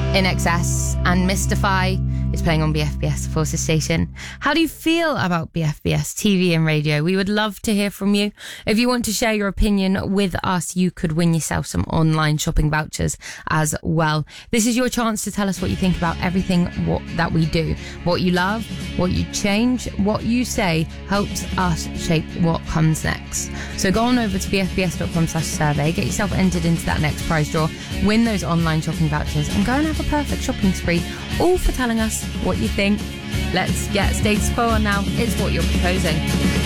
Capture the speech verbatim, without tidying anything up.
In Excess and Mystify is playing on B F B S, the Forces station. How do you feel about B F B S T V and radio? We would love to hear from you. If you want to share your opinion with us, you could win yourself some online shopping vouchers as well. This is your chance to tell us what you think about everything what, that we do. What you love, what you change, what you say helps us shape what comes next. So go on over to bfbs.com slash survey, get yourself entered into that next prize draw, win those online shopping vouchers and go and have a perfect shopping spree, all for telling us what you think. Let's get status quo on now. It's what you're proposing.